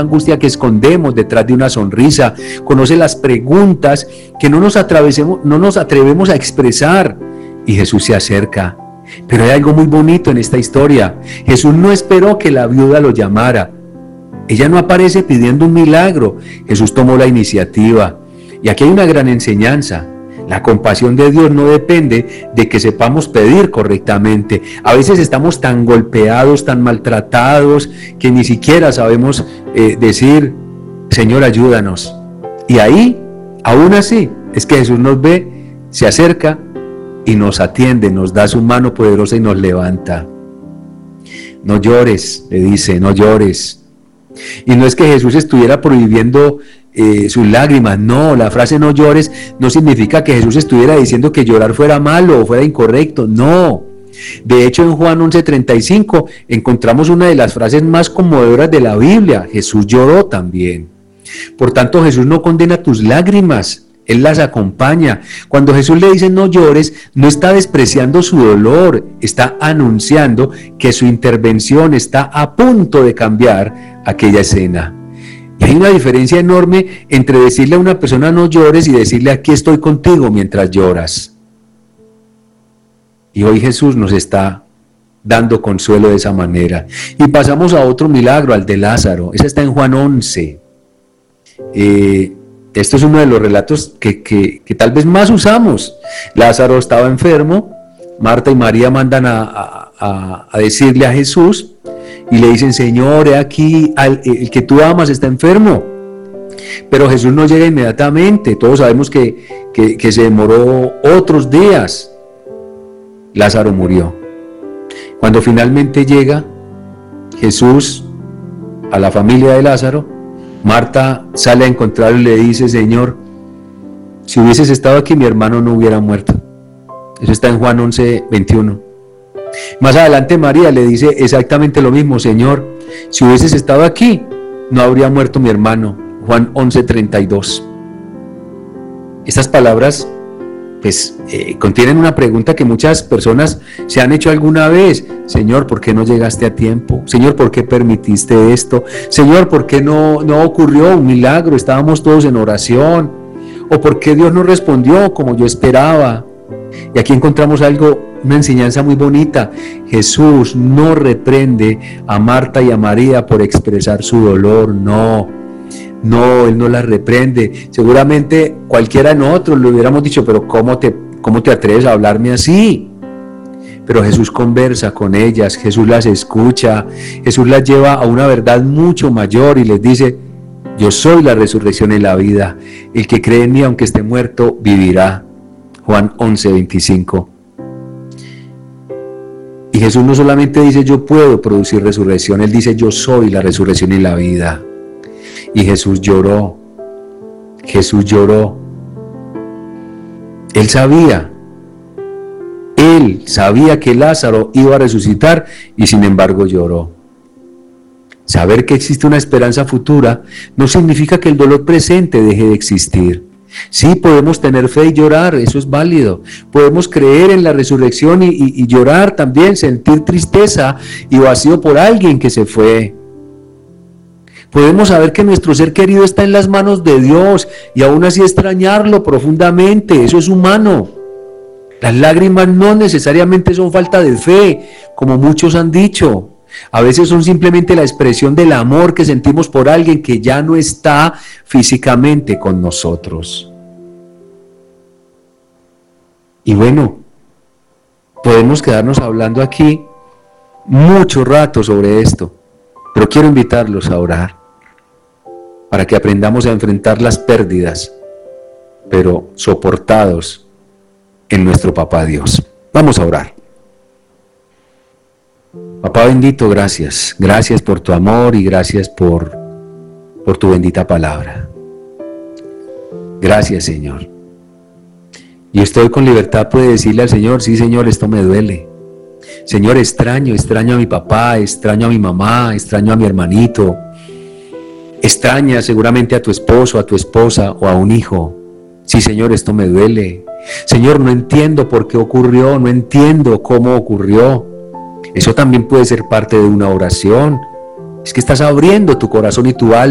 angustia que escondemos detrás de una sonrisa, conoce las preguntas que no nos atrevemos a expresar, y Jesús se acerca. Pero hay algo muy bonito en esta historia. Jesús no esperó que la viuda lo llamara. Ella no aparece pidiendo un milagro. Jesús tomó la iniciativa. Y aquí hay una gran enseñanza. La compasión de Dios no depende de que sepamos pedir correctamente. A veces estamos tan golpeados, tan maltratados, que ni siquiera sabemos decir, Señor, ayúdanos. Y ahí, aún así, es que Jesús nos ve, se acerca y nos atiende, nos da su mano poderosa y nos levanta. No llores, le dice, no llores. Y no es que Jesús estuviera prohibiendo sus lágrimas, no, la frase no llores no significa que Jesús estuviera diciendo que llorar fuera malo o fuera incorrecto, no. De hecho, en Juan 11:35 encontramos una de las frases más conmovedoras de la Biblia. Jesús lloró también. Por tanto, Jesús no condena tus lágrimas, Él las acompaña. Cuando Jesús le dice no llores, no está despreciando su dolor, está anunciando que su intervención está a punto de cambiar aquella escena. Y hay una diferencia enorme entre decirle a una persona no llores y decirle aquí estoy contigo mientras lloras. Y hoy Jesús nos está dando consuelo de esa manera. Y pasamos a otro milagro, al de Lázaro. Ese está en Juan 11. Esto es uno de los relatos que tal vez más usamos. Lázaro estaba enfermo, Marta y María mandan a decirle a Jesús y le dicen, Señor, he aquí, el que tú amas está enfermo. Pero Jesús no llega inmediatamente, todos sabemos que se demoró otros días. Lázaro murió. Cuando finalmente llega Jesús a la familia de Lázaro, Marta sale a encontrarlo y le dice, Señor, si hubieses estado aquí mi hermano no hubiera muerto. Eso está en Juan 11:21. Más adelante María le dice exactamente lo mismo, Señor, si hubieses estado aquí no habría muerto mi hermano. Juan 11:32. Estas palabras pues contienen una pregunta que muchas personas se han hecho alguna vez. Señor, ¿por qué no llegaste a tiempo? Señor, ¿por qué permitiste esto? Señor, ¿por qué no ocurrió un milagro? Estábamos todos en oración. ¿O por qué Dios no respondió como yo esperaba? Y aquí encontramos una enseñanza muy bonita. Jesús no reprende a Marta y a María por expresar su dolor, no, Él no las reprende. Seguramente cualquiera de nosotros le hubiéramos dicho, pero ¿cómo te atreves a hablarme así? Pero Jesús conversa con ellas, Jesús las escucha, Jesús las lleva a una verdad mucho mayor y les dice, yo soy la resurrección y la vida, el que cree en mí aunque esté muerto vivirá. Juan 11:25. Y Jesús no solamente dice yo puedo producir resurrección, Él dice yo soy la resurrección y la vida. Y Jesús lloró. Él sabía que Lázaro iba a resucitar y sin embargo lloró. Saber que existe una esperanza futura no significa que el dolor presente deje de existir. Sí, podemos tener fe y llorar, eso es válido. Podemos creer en la resurrección y llorar también, sentir tristeza y vacío por alguien que se fue. Podemos saber que nuestro ser querido está en las manos de Dios y aún así extrañarlo profundamente, eso es humano. Las lágrimas no necesariamente son falta de fe, como muchos han dicho. A veces son simplemente la expresión del amor que sentimos por alguien que ya no está físicamente con nosotros. Y bueno, podemos quedarnos hablando aquí mucho rato sobre esto, pero quiero invitarlos a orar para que aprendamos a enfrentar las pérdidas, pero soportados en nuestro Papá Dios. Vamos a orar. Papá bendito, gracias por tu amor y gracias por tu bendita palabra. Gracias, Señor. Y usted con libertad puede decirle al Señor, sí, Señor, esto me duele. Señor, extraño a mi papá, extraño a mi mamá, extraño a mi hermanito. Extraña seguramente a tu esposo, a tu esposa o a un hijo. Sí, Señor, esto me duele. Señor, no entiendo por qué ocurrió, no entiendo cómo ocurrió. Eso también puede ser parte de una oración. Es que estás abriendo tu corazón y tu alma